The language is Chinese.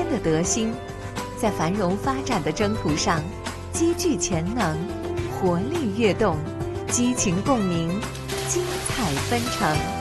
的德心，在繁荣发展的征途上积聚潜能，活力跃动，激情共鸣，精彩纷呈。